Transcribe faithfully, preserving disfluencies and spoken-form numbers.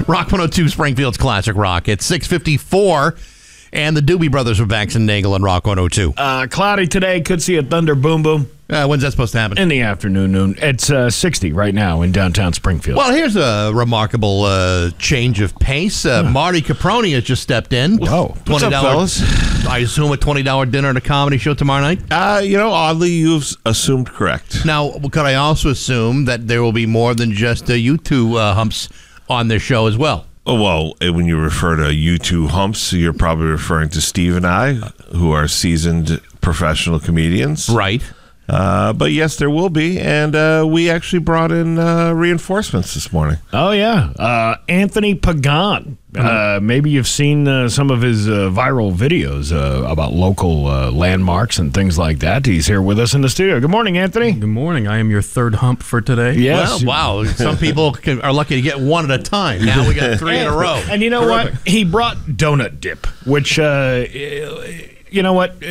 Rock one oh two, Springfield's Classic Rock. It's six fifty-four, and the Doobie Brothers are back in Nagel and Rock one oh two. Uh, cloudy today. Could see a thunder boom boom. Uh, when's that supposed to happen? In the afternoon, noon. It's uh, sixty right now in downtown Springfield. Well, here's a remarkable uh, change of pace. Uh, Marty Caproni has just stepped in. Whoa. What's up, fellas? I assume a twenty dollars dinner at a comedy show tomorrow night? Uh, you know, oddly, you've assumed correct. Now, could I also assume that there will be more than just uh, you two uh, humps on this show as well? Oh, well, when you refer to you two humps, you're probably referring to Steve and I, who are seasoned professional comedians. Right. Uh, but yes, there will be, and uh, we actually brought in uh, reinforcements this morning. Oh, yeah. Uh, Anthony Pagan. Uh, maybe you've seen uh, some of his uh, viral videos uh, about local uh, landmarks and things like that. He's here with us in the studio. Good morning, Anthony. Good morning. I am your third hump for today. Yes. Well, wow. Some people can, are lucky to get one at a time. Now we got three in a row. And you know Terrific. What? He brought donut dip, which, uh, you know what?